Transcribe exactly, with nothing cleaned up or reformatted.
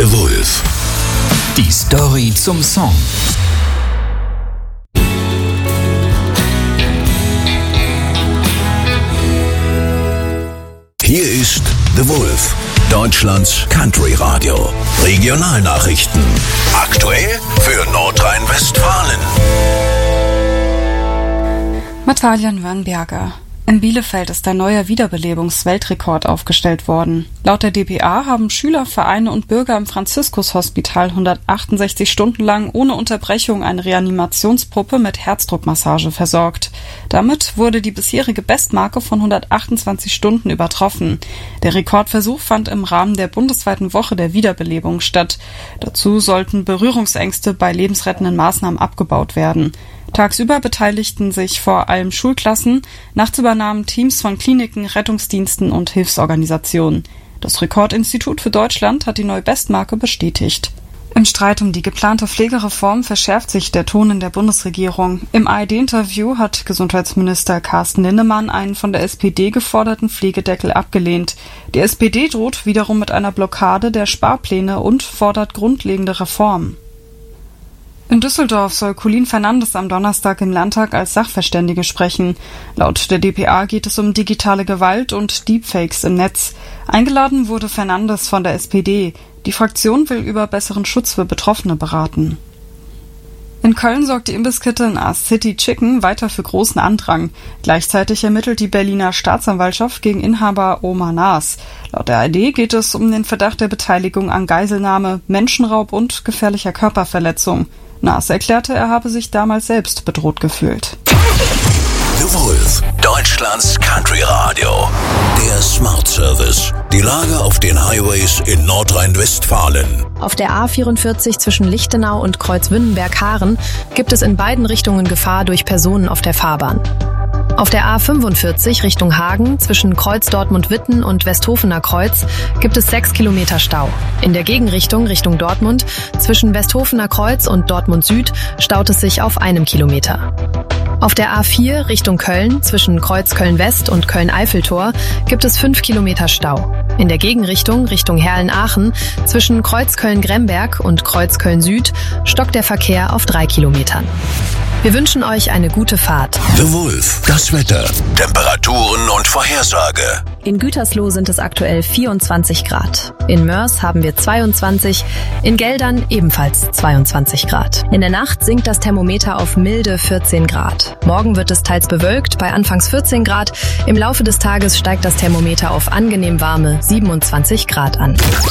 The Wolf. Die Story zum Song. Hier ist The Wolf, Deutschlands Country Radio. Regionalnachrichten. Aktuell für Nordrhein-Westfalen. Matalian Wernberger. In Bielefeld ist ein neuer Wiederbelebungsweltrekord aufgestellt worden. Laut der D P A haben Schüler, Vereine und Bürger im Franziskus-Hospital hundertachtundsechzig Stunden lang ohne Unterbrechung eine Reanimationspuppe mit Herzdruckmassage versorgt. Damit wurde die bisherige Bestmarke von hundertachtundzwanzig Stunden übertroffen. Der Rekordversuch fand im Rahmen der bundesweiten Woche der Wiederbelebung statt. Dazu sollten Berührungsängste bei lebensrettenden Maßnahmen abgebaut werden. Tagsüber beteiligten sich vor allem Schulklassen, nachts übernahmen Teams von Kliniken, Rettungsdiensten und Hilfsorganisationen. Das Rekordinstitut für Deutschland hat die neue Bestmarke bestätigt. Im Streit um die geplante Pflegereform verschärft sich der Ton in der Bundesregierung. Im A R D-Interview hat Gesundheitsminister Carsten Linnemann einen von der S P D geforderten Pflegedeckel abgelehnt. Die S P D droht wiederum mit einer Blockade der Sparpläne und fordert grundlegende Reformen. In Düsseldorf soll Colin Fernandes am Donnerstag im Landtag als Sachverständige sprechen. Laut der D P A geht es um digitale Gewalt und Deepfakes im Netz. Eingeladen wurde Fernandes von der S P D. Die Fraktion will über besseren Schutz für Betroffene beraten. In Köln sorgt die Imbisskette Nas City Chicken weiter für großen Andrang. Gleichzeitig ermittelt die Berliner Staatsanwaltschaft gegen Inhaber Omar Nas. Laut der A R D geht es um den Verdacht der Beteiligung an Geiselnahme, Menschenraub und gefährlicher Körperverletzung. Nas erklärte, er habe sich damals selbst bedroht gefühlt. The Wolf, Deutschlands Country Radio. Der Smart Service. Die Lage auf den Highways in Nordrhein-Westfalen. Auf der A vierundvierzig zwischen Lichtenau und Kreuzwünnenberg-Haaren gibt es in beiden Richtungen Gefahr durch Personen auf der Fahrbahn. Auf der A fünfundvierzig Richtung Hagen zwischen Kreuz Dortmund-Witten und Westhofener Kreuz gibt es sechs Kilometer Stau. In der Gegenrichtung Richtung Dortmund zwischen Westhofener Kreuz und Dortmund Süd staut es sich auf einem Kilometer. Auf der A vier Richtung Köln zwischen Kreuz Köln-West und Köln-Eiffeltor gibt es fünf Kilometer Stau. In der Gegenrichtung Richtung Herlen-Aachen zwischen Kreuz Köln-Gremberg und Kreuz Köln-Süd stockt der Verkehr auf drei Kilometern. Wir wünschen euch eine gute Fahrt. The Wolf, das Wetter, Temperaturen und Vorhersage. In Gütersloh sind es aktuell vierundzwanzig Grad. In Mörs haben wir zweiundzwanzig, in Geldern ebenfalls zweiundzwanzig Grad. In der Nacht sinkt das Thermometer auf milde vierzehn Grad. Morgen wird es teils bewölkt bei anfangs vierzehn Grad. Im Laufe des Tages steigt das Thermometer auf angenehm warme siebenundzwanzig Grad an.